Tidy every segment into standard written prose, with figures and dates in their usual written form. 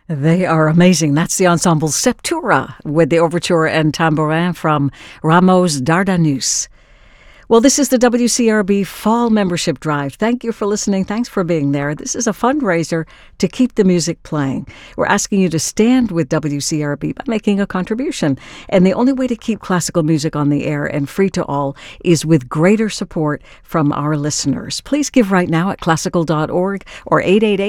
They are amazing. That's the ensemble Septura with the overture and tambourin from Ramos Dardanus. Well, this is the WCRB Fall Membership Drive. Thank you for listening. Thanks for being there. This is a fundraiser to keep the music playing. We're asking you to stand with WCRB by making a contribution. And the only way to keep classical music on the air and free to all is with greater support from our listeners. Please give right now at classical.org or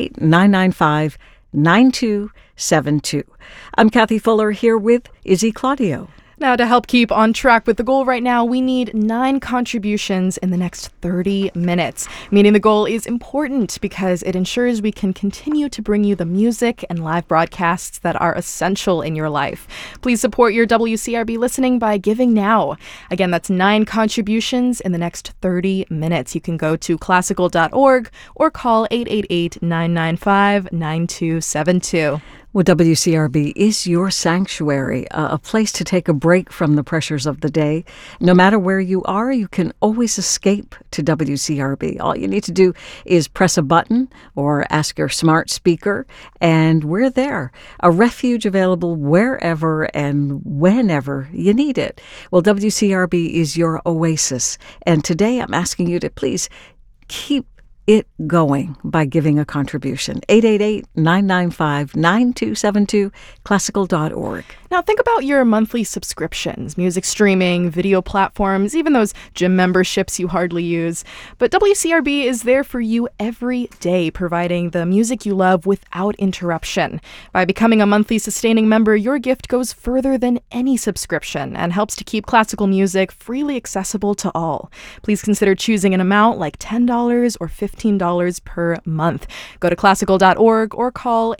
888-995-9272. I'm Kathy Fuller here with Izzy Claudio. Now, to help keep on track with the goal right now, we need 9 contributions in the next 30 minutes. Meeting the goal is important because it ensures we can continue to bring you the music and live broadcasts that are essential in your life. Please support your WCRB listening by giving now. Again, that's 9 contributions in the next 30 minutes. You can go to classical.org or call 888-995-9272. Well, WCRB is your sanctuary, a place to take a break from the pressures of the day. No matter where you are, you can always escape to WCRB. All you need to do is press a button or ask your smart speaker, and we're there. A refuge available wherever and whenever you need it. Well, WCRB is your oasis, and today I'm asking you to please keep it going by giving a contribution. 888-995-9272, classical.org. Now think about your monthly subscriptions, music streaming, video platforms, even those gym memberships you hardly use. But WCRB is there for you every day, providing the music you love without interruption. By becoming a monthly sustaining member, your gift goes further than any subscription and helps to keep classical music freely accessible to all. Please consider choosing an amount like $10 or $15 per month. Go to classical.org or call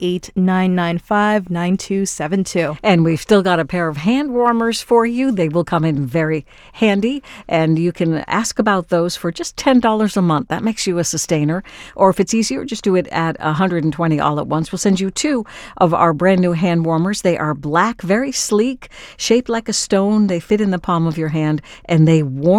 888-995-9272. And we've still got a pair of hand warmers for you. They will come in very handy, and you can ask about those for just $10 a month. That makes you a sustainer. Or if it's easier, just do it at $120 all at once. We'll send you 2 of our brand new hand warmers. They are black, very sleek, shaped like a stone. They fit in the palm of your hand, and they warm